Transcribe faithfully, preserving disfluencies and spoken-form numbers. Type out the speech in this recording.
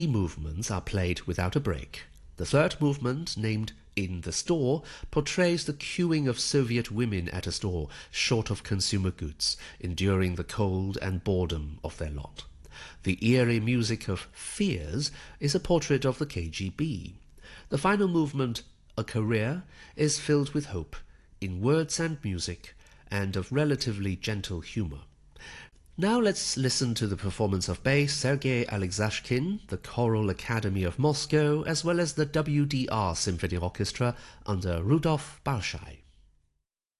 movements are played without a break. The third movement, named In the Store, portrays the queuing of Soviet women at a store short of consumer goods, enduring the cold and boredom of their lot. The eerie music of Fears is a portrait of the K G B. The final movement, A Career, is filled with hope, in words and music, and of relatively gentle humor. Now let's listen to the performance of bass Sergei Alexashkin, the Choral Academy of Moscow, as well as the W D R Symphony Orchestra under Rudolf Balshai.